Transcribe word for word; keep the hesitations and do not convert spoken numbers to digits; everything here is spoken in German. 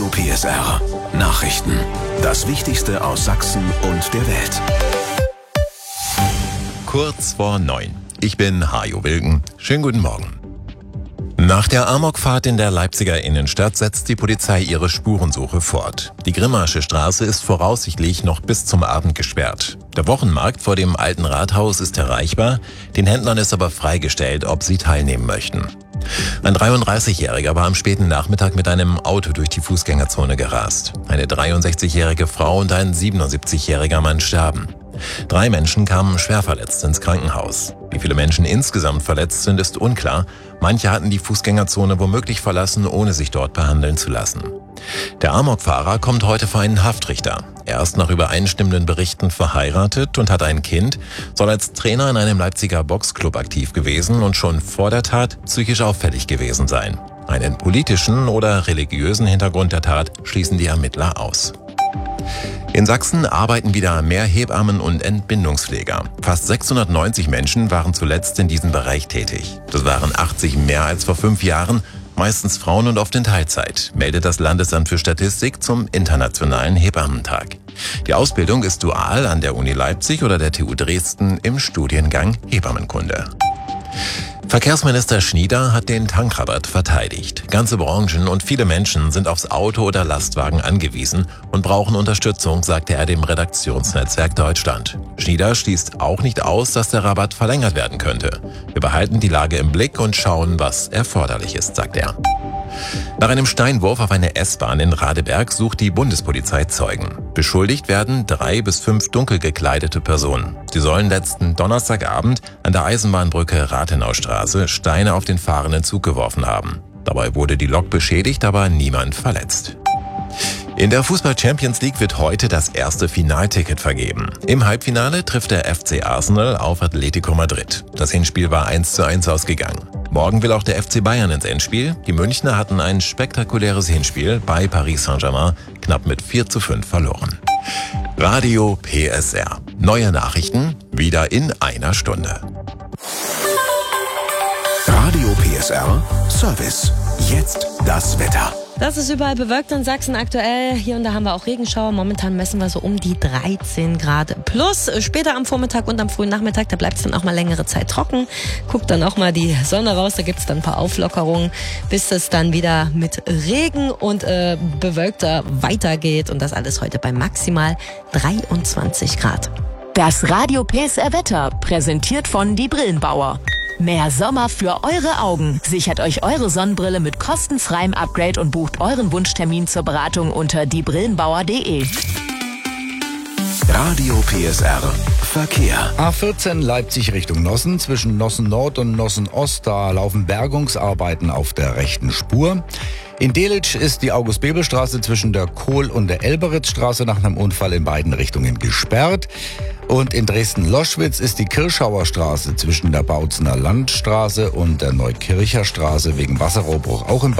P S R Nachrichten. Das Wichtigste aus Sachsen und der Welt. Kurz vor neun. Ich bin Hajo Wilken. Schönen guten Morgen. Nach der Amokfahrt in der Leipziger Innenstadt setzt die Polizei ihre Spurensuche fort. Die Grimmasche Straße ist voraussichtlich noch bis zum Abend gesperrt. Der Wochenmarkt vor dem alten Rathaus ist erreichbar, den Händlern ist aber freigestellt, ob sie teilnehmen möchten. Ein dreiunddreißigjähriger war am späten Nachmittag mit einem Auto durch die Fußgängerzone gerast. Eine dreiundsechzigjährige Frau und ein siebenundsiebzigjähriger Mann starben. Drei Menschen kamen schwer verletzt ins Krankenhaus. Wie viele Menschen insgesamt verletzt sind, ist unklar. Manche hatten die Fußgängerzone womöglich verlassen, ohne sich dort behandeln zu lassen. Der Amokfahrer kommt heute vor einen Haftrichter. Er ist nach übereinstimmenden Berichten verheiratet und hat ein Kind, soll als Trainer in einem Leipziger Boxclub aktiv gewesen und schon vor der Tat psychisch auffällig gewesen sein. Einen politischen oder religiösen Hintergrund der Tat schließen die Ermittler aus. In Sachsen arbeiten wieder mehr Hebammen und Entbindungspfleger. Fast sechshundertneunzig Menschen waren zuletzt in diesem Bereich tätig. Das waren achtzig mehr als vor fünf Jahren, meistens Frauen und oft in Teilzeit, meldet das Landesamt für Statistik zum Internationalen Hebammentag. Die Ausbildung ist dual an der Uni Leipzig oder der T U Dresden im Studiengang Hebammenkunde. Verkehrsminister Schnieder hat den Tankrabatt verteidigt. Ganze Branchen und viele Menschen sind aufs Auto oder Lastwagen angewiesen und brauchen Unterstützung, sagte er dem Redaktionsnetzwerk Deutschland. Schnieder schließt auch nicht aus, dass der Rabatt verlängert werden könnte. Wir behalten die Lage im Blick und schauen, was erforderlich ist, sagt er. Nach einem Steinwurf auf eine S-Bahn in Radeberg sucht die Bundespolizei Zeugen. Beschuldigt werden drei bis fünf dunkel gekleidete Personen. Sie sollen letzten Donnerstagabend an der Eisenbahnbrücke Rathenaustraße Steine auf den fahrenden Zug geworfen haben. Dabei wurde die Lok beschädigt, aber niemand verletzt. In der Fußball-Champions League wird heute das erste Finalticket vergeben. Im Halbfinale trifft der F C Arsenal auf Atletico Madrid. Das Hinspiel war eins zu eins ausgegangen. Morgen will auch der F C Bayern ins Endspiel. Die Münchner hatten ein spektakuläres Hinspiel bei Paris Saint-Germain knapp mit vier zu fünf verloren. Radio P S R. Neue Nachrichten wieder in einer Stunde. Radio P S R Service. Jetzt das Wetter. Das ist überall bewölkt in Sachsen aktuell. Hier und da haben wir auch Regenschauer. Momentan messen wir so um die dreizehn Grad plus. Später am Vormittag und am frühen Nachmittag, da bleibt es dann auch mal längere Zeit trocken. Guckt dann auch mal die Sonne raus, da gibt es dann ein paar Auflockerungen, bis es dann wieder mit Regen und äh, bewölkter weitergeht. Und das alles heute bei maximal dreiundzwanzig Grad. Das Radio P S R Wetter, präsentiert von Die Brillenbauer. Mehr Sommer für eure Augen. Sichert euch eure Sonnenbrille mit kostenfreiem Upgrade und bucht euren Wunschtermin zur Beratung unter die brillenbauer punkt de. Radio P S R Verkehr. A vierzehn Leipzig Richtung Nossen. Zwischen Nossen Nord und Nossen Ost, da laufen Bergungsarbeiten auf der rechten Spur. In Delitzsch ist die August-Bebel-Straße zwischen der Kohl- und der Elberitzstraße nach einem Unfall in beiden Richtungen gesperrt. Und in Dresden-Loschwitz ist die Kirschauer Straße zwischen der Bautzener Landstraße und der Neukircher Straße wegen Wasserrohrbruch auch im